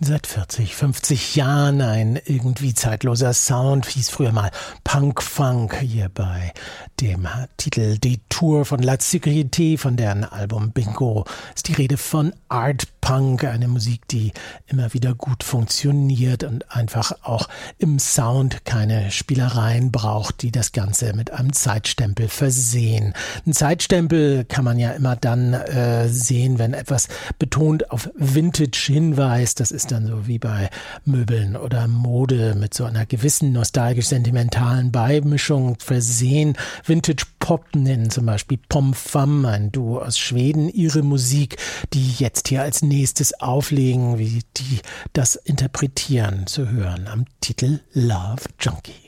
Seit 40, 50 Jahren ein irgendwie zeitloser Sound, hieß früher mal Punk-Funk, hier bei dem Titel Detour von La Sécurité, von deren Album Bingo, ist die Rede von Art Punk, eine Musik, die immer wieder gut funktioniert und einfach auch im Sound keine Spielereien braucht, die das Ganze mit einem Zeitstempel versehen. Ein Zeitstempel kann man ja immer dann sehen, wenn etwas betont auf Vintage hinweist. Das ist dann so wie bei Möbeln oder Mode mit so einer gewissen nostalgisch-sentimentalen Beimischung versehen. Vintage Pop nennen zum Beispiel Pom Fam, ein Duo aus Schweden, ihre Musik, die jetzt hier als nächstes auflegen, wie die das interpretieren, zu hören am Titel Love Junkie.